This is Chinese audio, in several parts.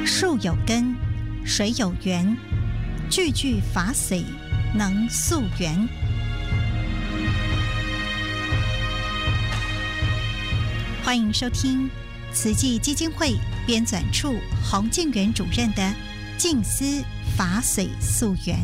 树有根，水有源，句句法髓能溯源。欢迎收听慈济基金会编纂处洪建元主任的《静思法髓溯源》。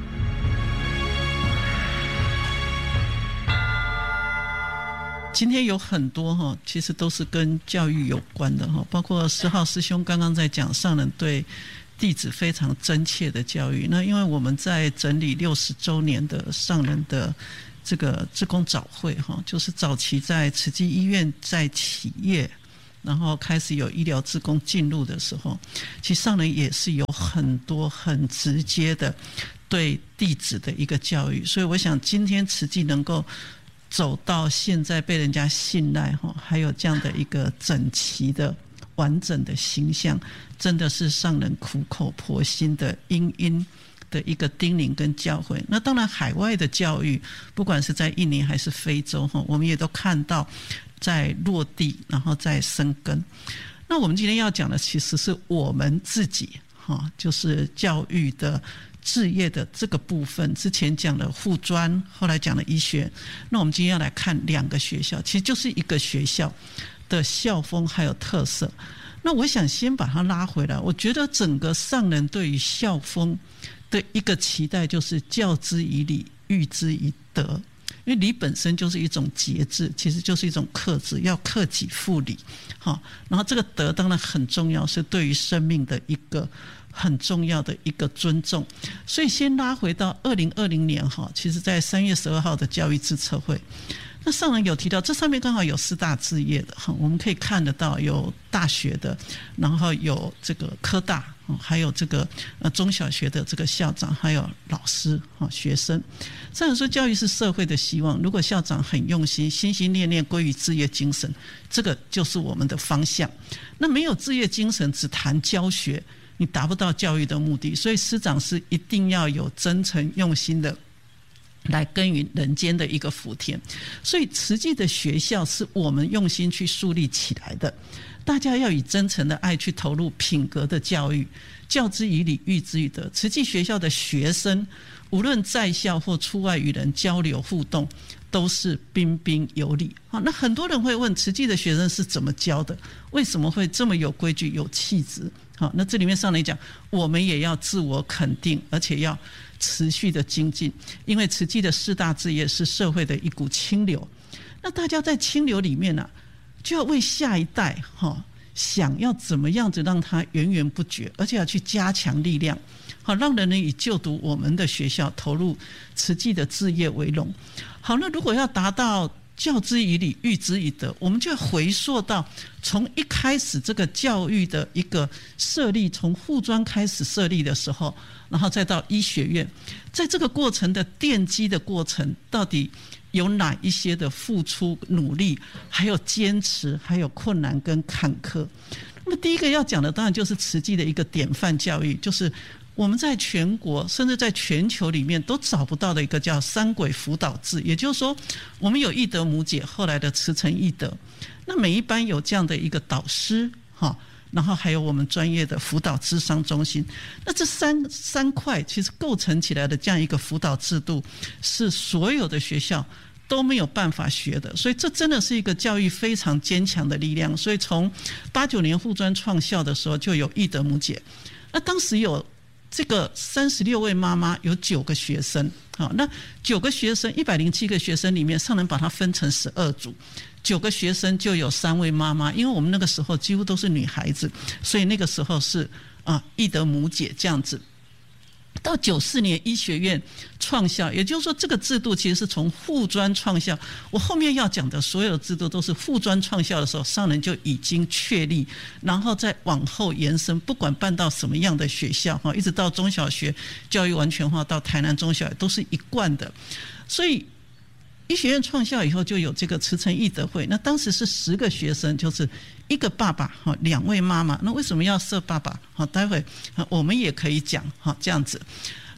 今天有很多其实都是跟教育有关的，包括4号师兄刚刚在讲上人对弟子非常真切的教育。那因为我们在整理60周年的上人的这个志工早会，就是早期在慈济医院在企业然后开始有医疗志工进入的时候，其实上人也是有很多很直接的对弟子的一个教育。所以我想今天慈济能够走到现在被人家信赖，还有这样的一个整齐的完整的形象，真的是上人苦口婆心的殷的一个叮咛跟教诲。那当然海外的教育，不管是在印尼还是非洲，我们也都看到在落地然后在生根。那我们今天要讲的其实是我们自己，就是教育的志业的这个部分。之前讲了护专，后来讲了医学，那我们今天要来看2个学校，其实就是一个学校的校风还有特色。那我想先把它拉回来，我觉得整个上人对于校风的一个期待就是教之以礼，育之以德。因为礼本身就是一种节制，其实就是一种克制，要克己复礼。然后这个德当然很重要，是对于生命的一个很重要的一个尊重。所以先拉回到2020年，其实在3月12号的教育自测会，那上人有提到，这上面刚好有4大志业的，我们可以看得到有大学的，然后有这个科大，还有这个中小学的这个校长，还有老师学生。上人说教育是社会的希望，如果校长很用心，心心念念归于志业精神，这个就是我们的方向。那没有志业精神，只谈教学，你达不到教育的目的。所以师长是一定要有真诚用心的来耕耘人间的一个福田。所以慈济的学校是我们用心去树立起来的，大家要以真诚的爱去投入品格的教育，教之以礼，育之以德。慈济学校的学生无论在校或出外与人交流互动，都是彬彬有礼。那很多人会问，慈济的学生是怎么教的？为什么会这么有规矩有气质？那这里面上来讲，我们也要自我肯定，而且要持续的精进。因为慈济的4大志业是社会的一股清流，那大家在清流里面就要为下一代想要怎么样子让它源源不绝，而且要去加强力量，让人以就读我们的学校，投入慈济的志业为荣。好，那如果要达到教之以礼，育之以德，我们就要回溯到从一开始这个教育的一个设立，从护专开始设立的时候，然后再到医学院，在这个过程的奠基的过程，到底有哪一些的付出努力，还有坚持，还有困难跟坎坷。那么第一个要讲的当然就是慈济的一个典范教育，就是我们在全国甚至在全球里面都找不到的一个叫三轨辅导制。也就是说，我们有义德母姐，后来的慈诚义德，那每一班有这样的一个导师，然后还有我们专业的辅导諮商中心。那这三块其实构成起来的这样一个辅导制度，是所有的学校都没有办法学的。所以这真的是一个教育非常坚强的力量。所以从89年护专创校的时候就有义德母姐，那当时有这个36位妈妈，有9个学生。那9个学生107个学生里面，上人把它分成12组，9个学生就有3位妈妈。因为我们那个时候几乎都是女孩子，所以那个时候是义德母姐这样子。到94年医学院创校，也就是说这个制度其实是从护专创校，我后面要讲的所有的制度都是护专创校的时候上人就已经确立，然后再往后延伸，不管办到什么样的学校，一直到中小学教育完全化，到台南中小都是一贯的。所以医学院创校以后就有这个慈诚义德会，那当时是10个学生，就是1个爸爸2位妈妈。那为什么要设爸爸？待会我们也可以讲这样子。那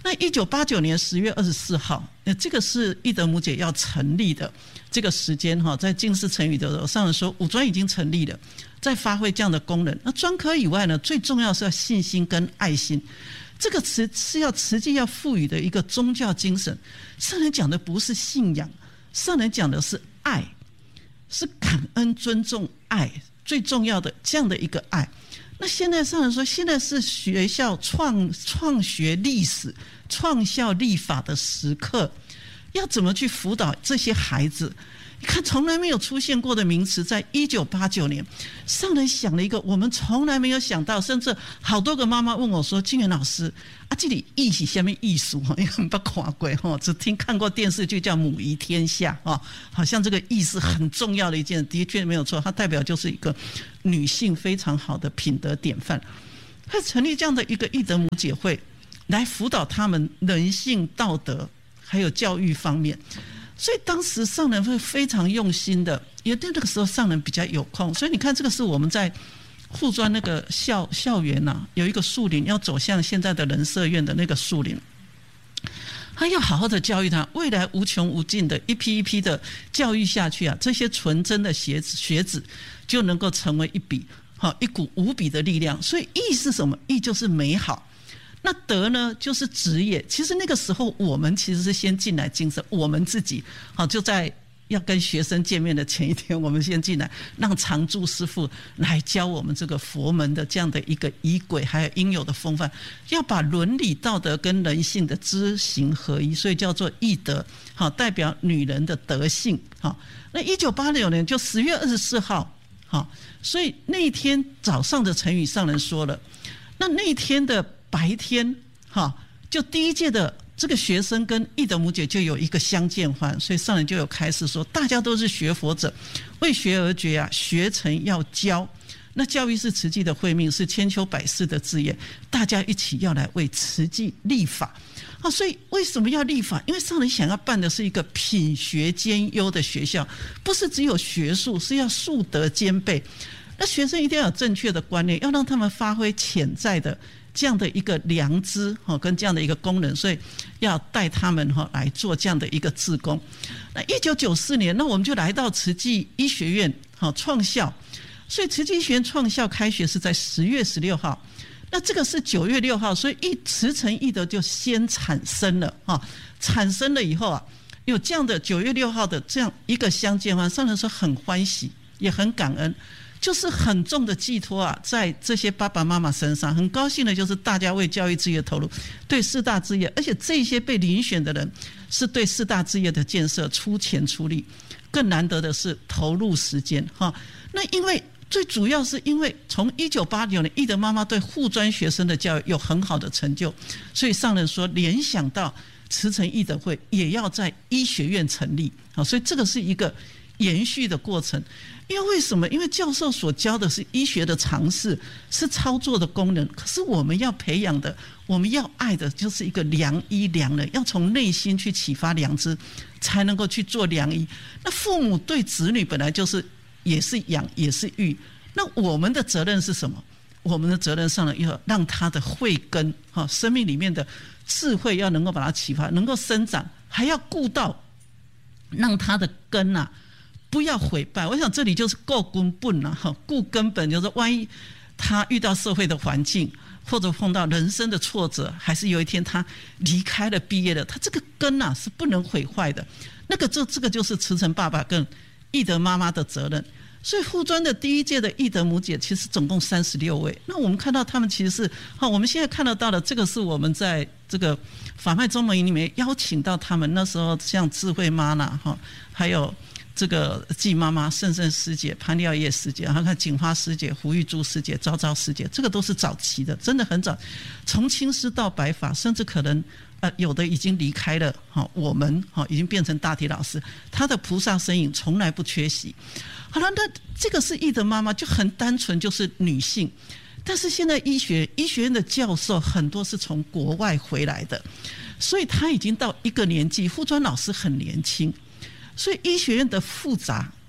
那1989年10月24号，这个是懿德母姐要成立的这个时间哈，在进士成语的上人说，五专已经成立了，在发挥这样的功能。那专科以外呢，最重要是要信心跟爱心。这个词是要实际要赋予的一个宗教精神。上人讲的不是信仰，上人讲的是爱，是感恩、尊重、爱，最重要的这样的一个爱。那现在上人说，现在是学校创学历史、创校立法的时刻，要怎么去辅导这些孩子？你看，从来没有出现过的名词，在1989年，上人想了一个我们从来没有想到，甚至好多个妈妈问我说：“金元老师啊，这里艺是什么艺术？因为很不看过只看过电视剧叫《母仪天下》好像这个艺是很重要的一件，的确没有错，它代表就是一个女性非常好的品德典范。他成立这样的一个懿德母姐会，来辅导他们人性、道德还有教育方面。所以当时上人会非常用心的，因为那个时候上人比较有空，所以你看这个是我们在护专那个校园有一个树林，要走向现在的人社院的那个树林，他要好好的教育他，未来无穷无尽的一批一批的教育下去这些纯真的学子就能够成为一股无比的力量。所以义是什么？义就是美好。那德呢，就是职业。其实那个时候我们其实是先进来精神，我们自己就在要跟学生见面的前一天，我们先进来，让常住师父来教我们这个佛门的这样的一个仪轨，还有应有的风范，要把伦理道德跟人性的知行合一，所以叫做懿德，代表女人的德性。那1986年就10月24号，所以那一天早上的成语上人说了，那一天的白天就第一届的这个学生跟懿德母姐就有一个相见欢，所以上人就有开示说，大家都是学佛者，为学而觉学成要教。那教育是慈济的慧命，是千秋百世的志业，大家一起要来为慈济立法所以为什么要立法？因为上人想要办的是一个品学兼优的学校，不是只有学术，是要术德兼备。那学生一定要有正确的观念，要让他们发挥潜在的这样的一个良知跟这样的一个功能，所以要带他们来做这样的一个志工。那1994年，那我们就来到慈济医学院创校，所以慈济医学院创校开学是在10月16号，那这个是9月6号，所以慈诚懿德就先产生了产生了以后有这样的9月6号的这样一个相见欢，上人说很欢喜，也很感恩。就是很重的寄托在这些爸爸妈妈身上，很高兴的就是大家为教育事业投入，对四大志业，而且这些被遴选的人是对四大志业的建设出钱出力，更难得的是投入时间那因为最主要是因为从1989年懿德妈妈对护专学生的教育有很好的成就，所以上人说联想到慈诚懿德会也要在医学院成立所以这个是一个延续的过程。因为什么？因为教授所教的是医学的常识，是操作的功能，可是我们要培养的，我们要爱的就是一个良医良人，要从内心去启发良知，才能够去做良医。那父母对子女本来就是也是养也是育，那我们的责任是什么？我们的责任上呢，要让他的慧根生命里面的智慧要能够把它启发，能够生长，还要顾到让他的根不要毁败。我想这里就是顾根本顾根本，就是万一他遇到社会的环境，或者碰到人生的挫折，还是有一天他离开了毕业了，他这个根是不能毁坏的。这个就是慈诚爸爸跟懿德妈妈的责任。所以护专的第一届的懿德母姐其实总共36位，那我们看到他们其实是我们现在看得到的，这个是我们在这个法脉中盟营里面邀请到他们，那时候像智慧妈妈还有这个季妈妈、圣圣师姐、潘廖叶师姐，还有锦花师姐、胡玉珠师姐、昭昭师姐，这个都是早期的，真的很早，从青师到白发，甚至可能有的已经离开了我们已经变成大体老师，他的菩萨身影从来不缺席。好了，那这个是懿德妈妈，就很单纯，就是女性。但是现在医学院的教授很多是从国外回来的，所以他已经到一个年纪，护专老师很年轻，所以医学院的复杂，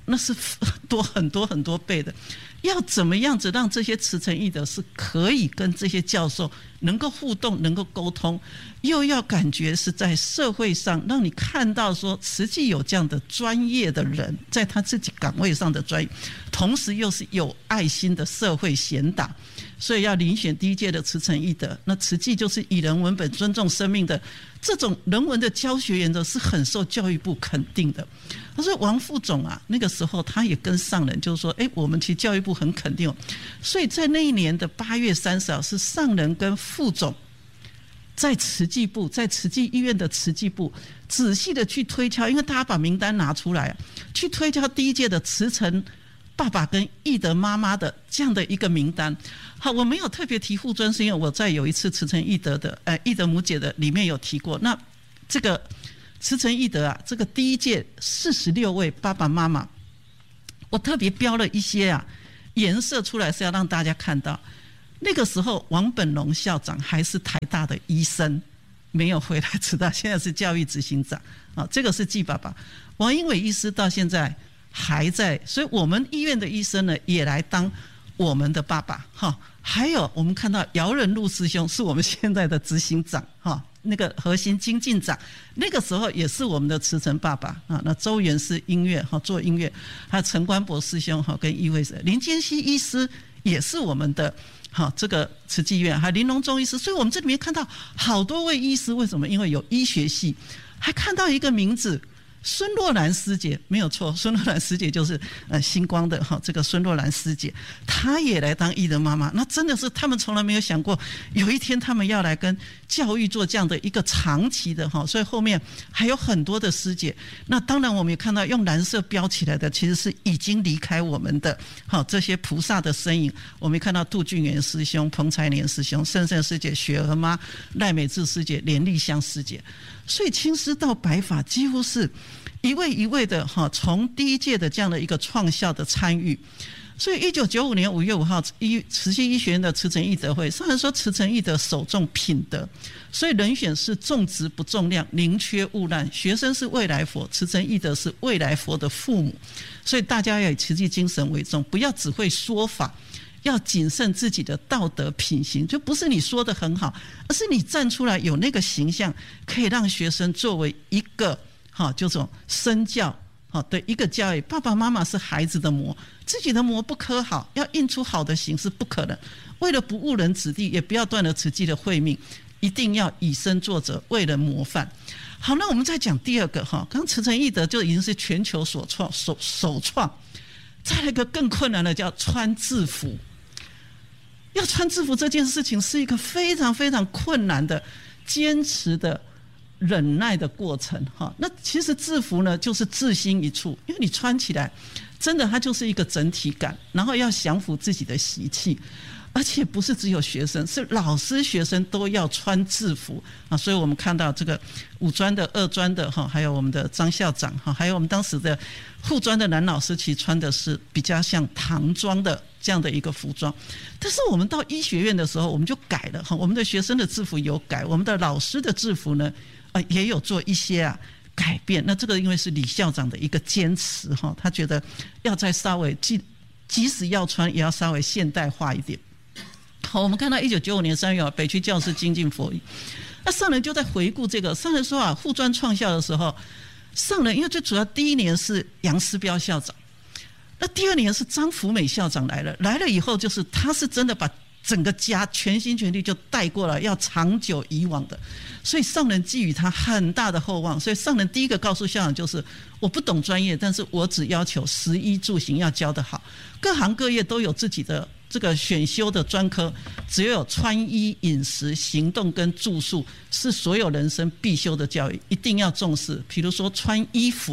那是多很多很多倍的。要怎么样子让这些慈诚义德是可以跟这些教授能够互动，能够沟通，又要感觉是在社会上让你看到说实际有这样的专业的人在他自己岗位上的专业，同时又是有爱心的社会贤达，所以要遴选第一届的慈诚义德。那慈济就是以人文本尊重生命的这种人文的教学原则是很受教育部肯定的。他说王副总啊，那个时候他也跟上人就是说，我们其实教育部很肯定，所以在那一年的8月30号是上人跟副总在慈济部，在慈济医院的慈济部仔细的去推敲，因为大家把名单拿出来去推敲第一届的慈诚爸爸跟义德妈妈的这样的一个名单。好，我没有特别提护专，是因为我在有一次慈诚义德的义德母姐的里面有提过。那这个慈诚义德啊，这个第一届46位爸爸妈妈，我特别标了一些颜色出来，是要让大家看到。那个时候王本龙校长还是台大的医生，没有回来慈大，现在是教育执行长这个是季爸爸。王英伟医师到现在还在，所以我们医院的医生呢也来当我们的爸爸还有我们看到姚仁禄师兄是我们现在的执行长那个核心精进长，那个时候也是我们的慈诚爸爸那周元是音乐做音乐，还有陈官博师兄跟医卫林坚熙医师也是我们的这个慈济院，还有林隆中医师。所以我们这里面看到好多位医师，为什么？因为有医学系。还看到一个名字孙若兰师姐，没有错，孙若兰师姐就是星光的这个孙若兰师姐，她也来当义德妈妈。那真的是他们从来没有想过有一天他们要来跟教育做这样的一个长期的所以后面还有很多的师姐。那当然我们也看到用蓝色标起来的其实是已经离开我们的这些菩萨的身影。我们看到杜俊元师兄、彭才年师兄、圣圣师姐、雪儿妈、赖美智师姐、连丽香师姐。所以青师到白法几乎是一位一位的从第一届的这样的一个创校的参与。所以1995年5月5号慈济医学院的慈诚义德会上来说，慈诚义德首重品德，所以人选是重质不重量，宁缺毋滥，学生是未来佛，慈诚义德是未来佛的父母。所以大家要以慈济精神为重，不要只会说法，要谨慎自己的道德品行，就不是你说的很好，而是你站出来有那个形象，可以让学生作为一个就这种身教的一个教育。爸爸妈妈是孩子的模，自己的模不可好，要印出好的形是不可能。为了不误人子弟，也不要断了慈济的慧命，一定要以身作则，为人模范。好，那我们再讲第二个刚慈诚义德就已经是全球首创，再来一个更困难的叫穿制服。要穿制服这件事情是一个非常非常困难的坚持的忍耐的过程那其实制服呢就是自心一处，因为你穿起来真的它就是一个整体感，然后要降服自己的习气，而且不是只有学生，是老师学生都要穿制服所以我们看到这个五专的二专的还有我们的张校长还有我们当时的护专的男老师，其实穿的是比较像唐装的这样的一个服装。但是我们到医学院的时候我们就改了我们的学生的制服有改，我们的老师的制服呢也有做一些改变。那这个因为是李校长的一个坚持他觉得要再稍微即使要穿也要稍微现代化一点。好，我们看到1995年3月北区教师精进佛语，那上人就在回顾这个。上人说护专创校的时候，上人因为最主要第一年是杨思标校长，那第二年是张福美校长来了以后，就是他是真的把整个家全心全力就带过来，要长久以往的，所以上人寄予他很大的厚望。所以上人第一个告诉校长就是我不懂专业，但是我只要求食衣住行要教得好，各行各业都有自己的这个选修的专科，只有穿衣饮食行动跟住宿是所有人生必修的教育，一定要重视。比如说穿衣服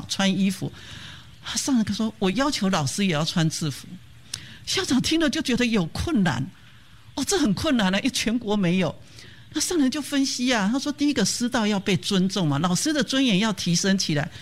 上人说我要求老师也要穿制服。校长听了就觉得有困难这很困难因为全国没有。那上人就分析他说第一个师道要被尊重嘛，老师的尊严要提升起来。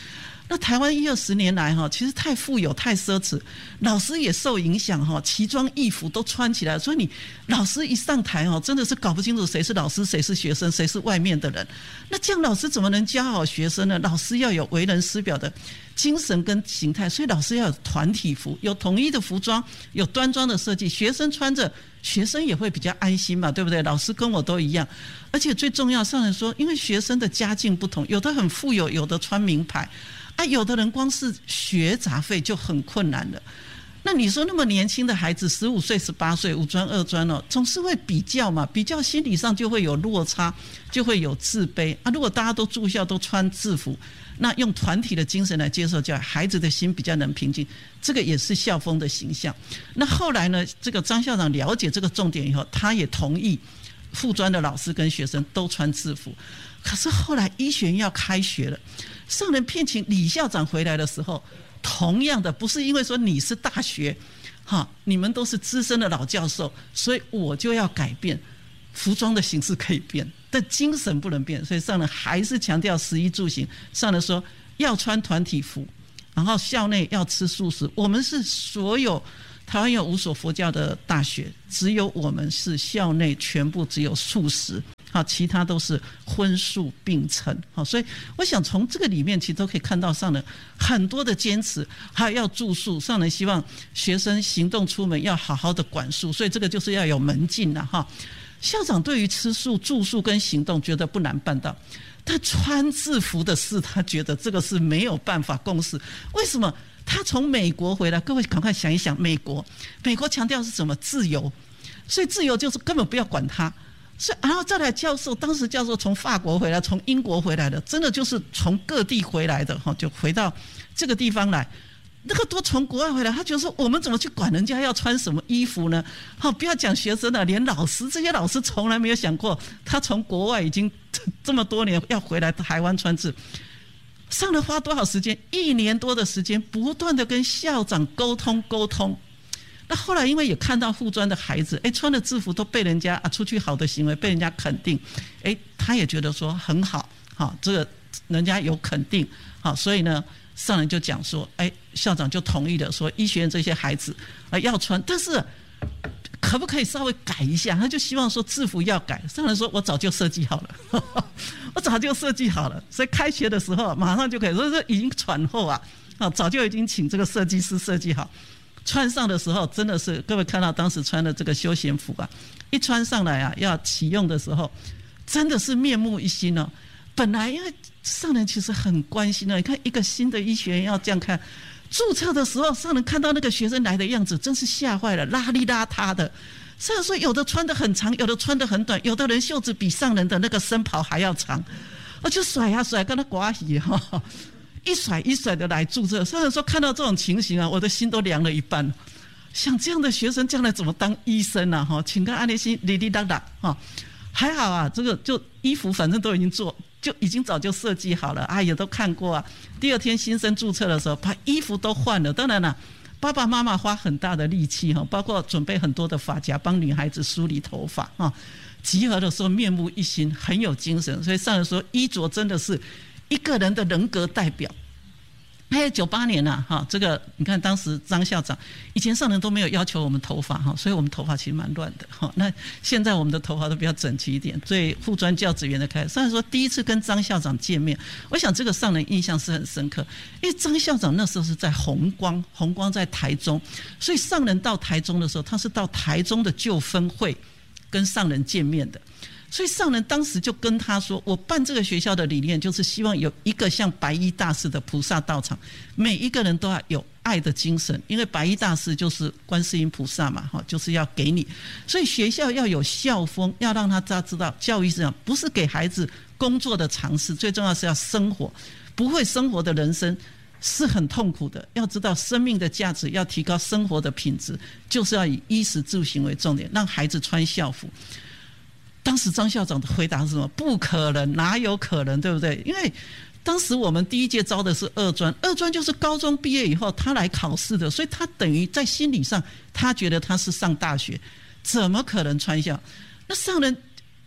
那台湾10-20年来其实太富有太奢侈，老师也受影响奇装异服都穿起来，所以你老师一上台真的是搞不清楚谁是老师谁是学生谁是外面的人。那这样老师怎么能教好学生呢？老师要有为人师表的精神跟形态，所以老师要有团体服，有统一的服装，有端庄的设计，学生穿着学生也会比较安心嘛，对不对？老师跟我都一样。而且最重要，上人说因为学生的家境不同，有的很富有，有的穿名牌有的人光是学杂费就很困难了。那你说那么年轻的孩子15岁18岁5专2专总是会比较嘛，比较心理上就会有落差，就会有自卑如果大家都住校都穿制服，那用团体的精神来接受教育，孩子的心比较能平静，这个也是校风的形象。那后来呢，这个张校长了解这个重点以后，他也同意附专的老师跟学生都穿制服。可是后来医学院要开学了，上人聘请李校长回来的时候，同样的不是因为说你是大学你们都是资深的老教授，所以我就要改变，服装的形式可以变，但精神不能变。所以上人还是强调食衣住行，上人说要穿团体服，然后校内要吃素食。我们是所有台湾有5所佛教的大学，只有我们是校内全部只有素食，其他都是荤素并存。所以我想从这个里面其实都可以看到上人很多的坚持，还有要住宿，上人希望学生行动出门要好好的管束，所以这个就是要有门禁了校长对于吃素住宿跟行动觉得不难办到，但穿制服的事他觉得这个是没有办法共识。为什么？他从美国回来，各位赶快想一想，美国强调是什么？自由，所以自由就是根本不要管他。所以然后再来当时教授从法国回来，从英国回来的，真的就是从各地回来的就回到这个地方来。那个都从国外回来，他觉得说我们怎么去管人家要穿什么衣服呢？不要讲学生了，连老师，这些老师从来没有想过，他从国外已经这么多年要回来台湾穿制。上了花多少时间？1年多的时间，不断的跟校长沟通。那后来因为也看到附专的孩子穿了制服都被人家出去好的行为被人家肯定，他也觉得说很好，这个人家有肯定，所以呢上人就讲说校长就同意了，说医学院这些孩子要穿，但是可不可以稍微改一下？他就希望说制服要改。上人说我早就设计好了我早就设计好了，所以开学的时候马上就可以，所以说已经传后早就已经请这个设计师设计好。穿上的时候真的是各位看到当时穿的这个休闲服一穿上来要启用的时候真的是面目一新本来因为上人其实很关心你看一个新的医学院要这样看，注册的时候上人看到那个学生来的样子真是吓坏了，邋里邋遢的。上人说有的穿得很长，有的穿得很短，有的人袖子比上人的那个身袍还要长，我就甩跟他刮洗一甩一甩的来注册。上人说看到这种情形我的心都凉了一半。像这样的学生将来怎么当医生请看安利心哩哩当当还好这个就衣服反正都已经就已经早就设计好了也都看过第二天新生注册的时候把衣服都换了，当然了爸爸妈妈花很大的力气包括准备很多的发夹帮女孩子梳理头发集合的时候面目一新，很有精神。所以上人说衣着真的是一个人的人格代表。还有98年这个你看当时张校长以前上人都没有要求我们头发所以我们头发其实蛮乱的那现在我们的头发都比较整齐一点。所以附专教职员的开始，上人说第一次跟张校长见面，我想这个上人印象是很深刻，因为张校长那时候是在弘光在台中，所以上人到台中的时候他是到台中的旧分会跟上人见面的。所以上人当时就跟他说，我办这个学校的理念就是希望有一个像白衣大士的菩萨道场，每一个人都要有爱的精神，因为白衣大士就是观世音菩萨嘛，就是要给你，所以学校要有校风，要让他知道教育是这样，不是给孩子工作的常识，最重要是要生活，不会生活的人生是很痛苦的，要知道生命的价值，要提高生活的品质，就是要以衣食住行为重点，让孩子穿校服。当时张校长的回答是什么？不可能，哪有可能，对不对？因为当时我们第一届招的是2专，2专就是高中毕业以后他来考试的，所以他等于在心理上他觉得他是上大学，怎么可能穿校？那上人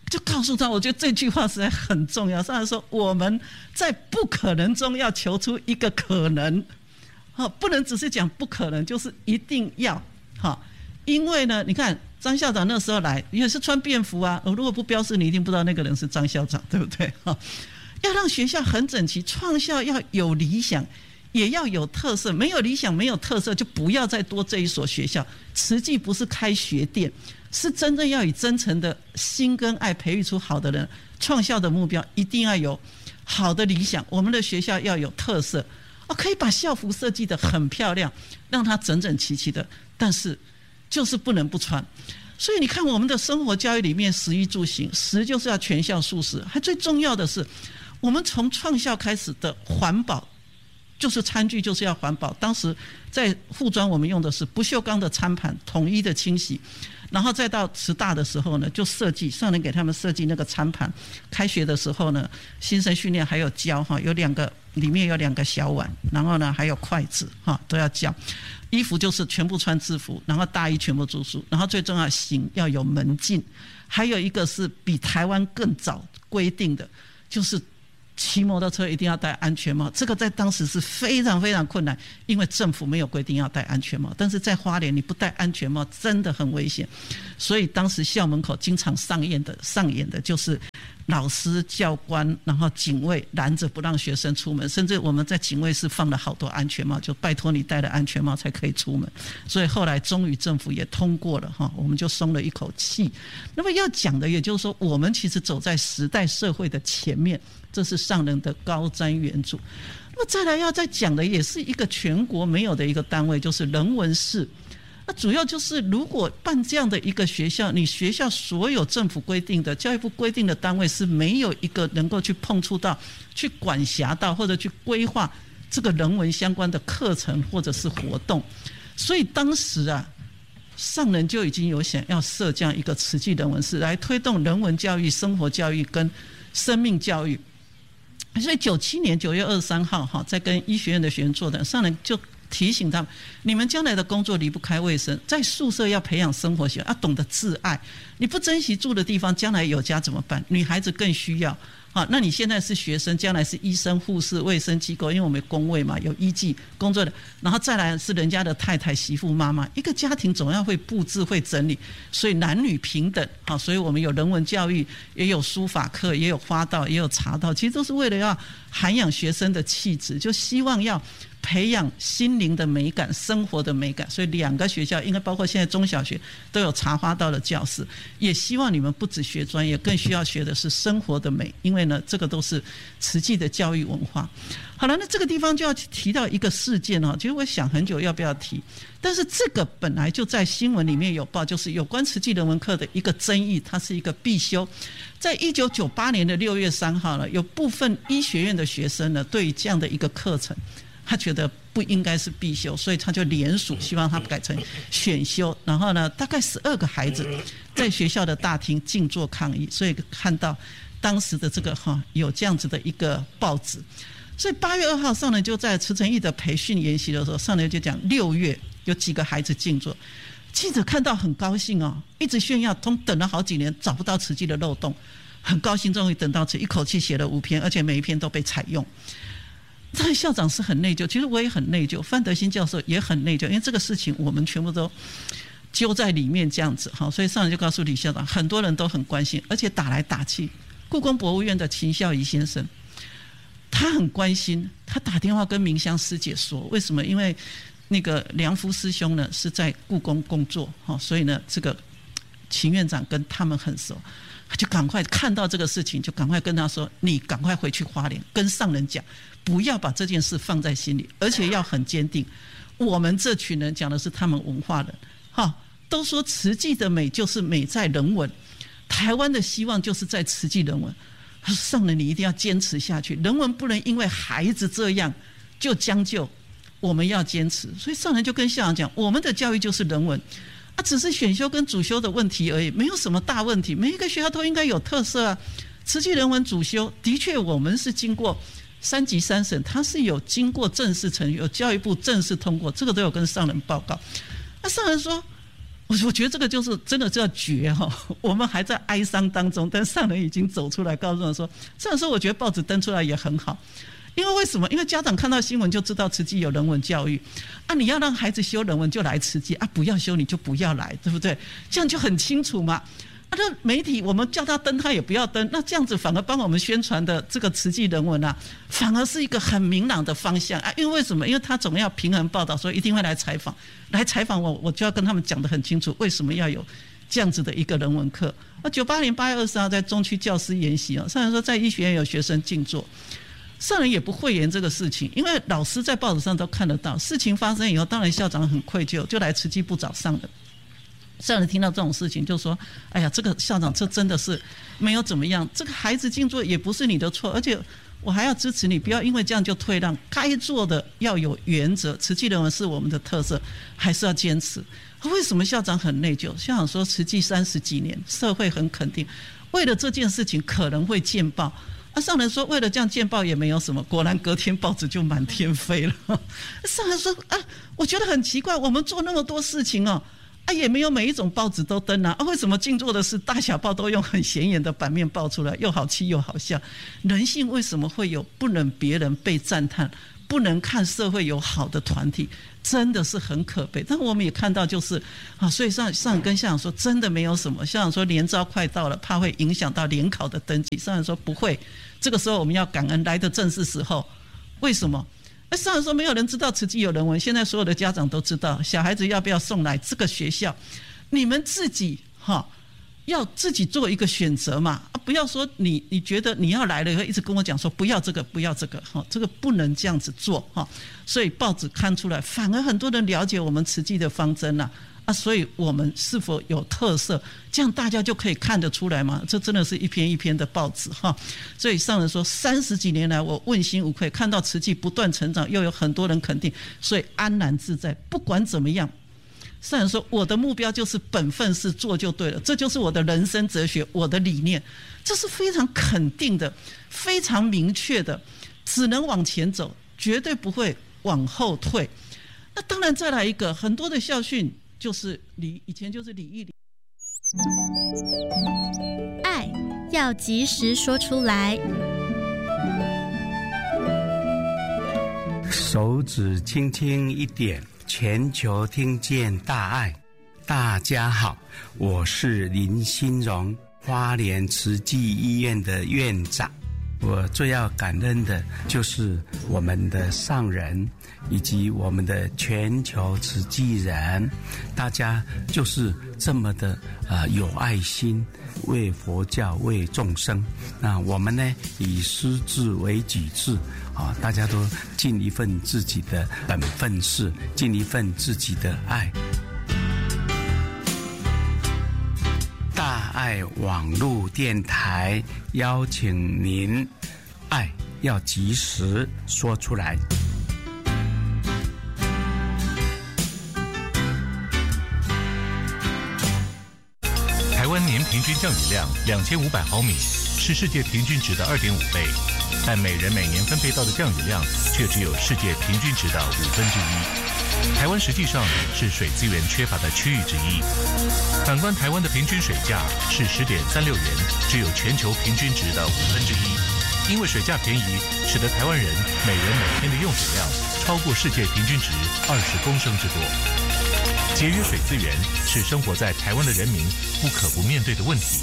就告诉他，我觉得这句话实在很重要。上人说，我们在不可能中要求出一个可能，不能只是讲不可能，就是一定要。因为呢，你看张校长那时候来也是穿便服啊，如果不标示，你一定不知道那个人是张校长，对不对？要让学校很整齐，创校要有理想，也要有特色。没有理想，没有特色，就不要再多这一所学校。慈济不是开学店，是真正要以真诚的心跟爱培育出好的人。创校的目标一定要有好的理想，我们的学校要有特色，可以把校服设计得很漂亮，让它整整齐齐的，但是就是不能不穿。所以你看我们的生活教育里面，食衣住行，食就是要全校素食，还最重要的是我们从创校开始的环保，就是餐具就是要环保。当时在附专我们用的是不锈钢的餐盘，统一的清洗，然后再到慈大的时候呢，就设计上人给他们设计那个餐盘。开学的时候呢，新生训练还有教有2个，里面有2个小碗，然后呢还有筷子都要教。衣服就是全部穿制服，然后大衣全部住宿，然后最重要行要有门禁。还有一个是比台湾更早规定的，就是骑摩托车一定要戴安全帽。这个在当时是非常非常困难，因为政府没有规定要戴安全帽，但是在花莲你不戴安全帽真的很危险。所以当时校门口经常上演的就是老师、教官，然后警卫拦着不让学生出门，甚至我们在警卫室放了好多安全帽，就拜托你戴了安全帽才可以出门。所以后来终于政府也通过了我们就松了一口气。那么要讲的也就是说，我们其实走在时代社会的前面，这是上人的高瞻远瞩。那么再来要再讲的也是一个全国没有的一个单位，就是人文室。那主要就是如果办这样的一个学校，你学校所有政府规定的、教育部规定的单位是没有一个能够去碰触到、去管辖到或者去规划这个人文相关的课程或者是活动。所以当时上人就已经有想要设这样一个慈济人文室，来推动人文教育、生活教育跟生命教育。所以97年9月23号在跟医学院的学员座谈，上人就提醒他们，你们将来的工作离不开卫生，在宿舍要培养生活习惯，要懂得自爱。你不珍惜住的地方，将来有家怎么办？女孩子更需要。那你现在是学生，将来是医生、护士、卫生机构，因为我们有公卫嘛，有医技工作的，然后再来是人家的太太、媳妇、妈妈。一个家庭总要会布置、会整理，所以男女平等。所以我们有人文教育，也有书法课，也有花道，也有茶道，其实都是为了要涵养学生的气质，就希望要培养心灵的美感、生活的美感。所以2个学校应该包括现在中小学都有茶花道的教室，也希望你们不只学专业，更需要学的是生活的美，因为呢这个都是慈济的教育文化。好了，那这个地方就要提到一个事件其实我想很久要不要提，但是这个本来就在新闻里面有报，就是有关慈济人文课的一个争议，它是一个必修。在1998年的6月3号呢，有部分医学院的学生呢，对于这样的一个课程，他觉得不应该是必修，所以他就联署希望他改成选修。然后呢，大概12个孩子在学校的大厅静坐抗议，所以看到当时的这个有这样子的一个报纸。所以8月2号上人就在慈诚义的培训研习的时候，上人就讲6月有几个孩子静坐，记者看到很高兴一直炫耀，等了好几年找不到慈济的漏洞，很高兴终于等到一口气写了5篇，而且每一篇都被采用。这个校长是很内疚，其实我也很内疚，范德兴教授也很内疚，因为这个事情我们全部都揪在里面这样子。所以上人就告诉李校长，很多人都很关心，而且打来打去。故宫博物院的秦孝仪先生他很关心，他打电话跟明香师姐说，为什么？因为那个梁夫师兄呢是在故宫工作，所以呢这个秦院长跟他们很熟，他就赶快看到这个事情，就赶快跟他说，你赶快回去花莲跟上人讲，不要把这件事放在心里，而且要很坚定。我们这群人讲的是他们文化人，都说慈济的美就是美在人文，台湾的希望就是在慈济人文。上人你一定要坚持下去，人文不能因为孩子这样就将就，我们要坚持。所以上人就跟校长讲，我们的教育就是人文只是选修跟主修的问题而已，没有什么大问题，每一个学校都应该有特色慈济人文主修的确我们是经过3级3审，它是有经过正式程序，有教育部正式通过，这个都有跟上人报告。上人说我觉得这个就是真的叫绝哈！我们还在哀伤当中，但上人已经走出来告诉我说，虽然说我觉得报纸登出来也很好，因为为什么？因为家长看到新闻就知道慈济有人文教育啊，你要让孩子修人文就来慈济啊，不要修你就不要来，对不对？这样就很清楚嘛。那媒体我们叫他登他也不要登，那这样子反而帮我们宣传的这个慈济人文啊，反而是一个很明朗的方向啊。因为为什么？因为他总要平衡报道，所以一定会来采访我就要跟他们讲得很清楚，为什么要有这样子的一个人文课。98年8月20号在中区教师研习上人说在医学院有学生静坐，上人也不讳言这个事情，因为老师在报纸上都看得到。事情发生以后，当然校长很愧疚，就来慈济部找上人。上人听到这种事情就说，哎呀，这个校长这真的是没有怎么样，这个孩子静坐也不是你的错，而且我还要支持你，不要因为这样就退让，该做的要有原则，慈济人文是我们的特色，还是要坚持。为什么校长很内疚？校长说慈济30几年，社会很肯定，为了这件事情可能会见报上人说为了这样见报也没有什么，果然隔天报纸就满天飞了。上人说我觉得很奇怪，我们做那么多事情也没有每一种报纸都登为什么静坐的事大小报都用很显眼的版面报出来，又好气又好笑？人性为什么会有不能别人被赞叹，不能看社会有好的团体，真的是很可悲。但我们也看到就是所以上人跟校长说真的没有什么。校长说联招快到了，怕会影响到联考的登记。上人说不会，这个时候我们要感恩，来的正是时候。为什么？上人说没有人知道慈济有人文，现在所有的家长都知道，小孩子要不要送来这个学校，你们自己要自己做一个选择嘛，不要说你觉得你要来了以后一直跟我讲说不要这个不要这个，这个不能这样子做。所以报纸看出来，反而很多人了解我们慈济的方针所以我们是否有特色，这样大家就可以看得出来嘛。这真的是一篇一篇的报纸所以上人说30几年来我问心无愧，看到慈济不断成长，又有很多人肯定，所以安然自在。不管怎么样，上人说我的目标就是本分事做就对了，这就是我的人生哲学，我的理念，这是非常肯定的，非常明确的，只能往前走，绝对不会往后退。那当然再来一个很多的校训，就是以前就是礼义。 爱要及时说出来， 手指轻轻一点，全球听见大爱。大家好，我是林新荣，花莲慈济医院的院长。我最要感恩的就是我们的上人以及我们的全球慈济人，大家就是这么的有爱心，为佛教为众生。那我们呢以师志为己志大家都尽一份自己的本分事，尽一份自己的爱。大爱网络电台邀请您，爱要及时说出来。 台湾年平均降雨量2500毫米，是世界平均值的2.5倍，但每人每年分配到的降雨量却只有世界平均值的1/5。台湾实际上是水资源缺乏的区域之一。反观台湾的平均水价是10.36元，只有全球平均值的1/5。因为水价便宜，使得台湾人每天的用水量超过世界平均值20公升之多。节约水资源是生活在台湾的人民不可不面对的问题。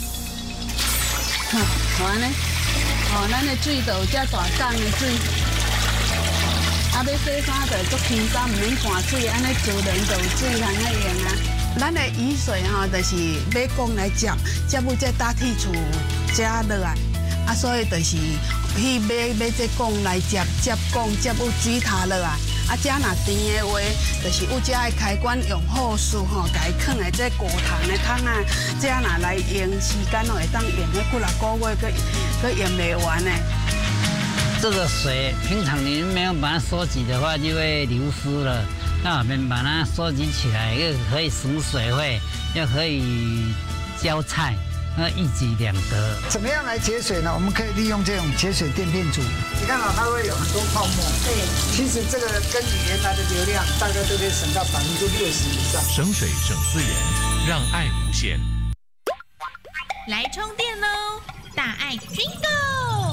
完呢？咱的水就有这大缸的水。要洗衫就足轻松，唔免换水，安尼自然就有水通来用咱的雨水就是要讲来接不这大铁厝接落来，所以就是去买这讲来接讲接有水塔落来，这若甜的话，就是有这的开关用好水甲伊放在这果糖的桶这若来用时间会当用个几6个月，佮用袂完呢。 这个水平常你没有把它收集的话，就会流失了。那我们把它收集起来，又可以省水费，又可以浇菜， 那一举两得。 怎么样来节水呢？我们可以利用这种节水垫片组，你看它会有很多泡沫。对，其实这个跟你原来的流量大概都可以省到60%以上。 省水省资源，让爱无限。 来充电喽！大爱 Jingle。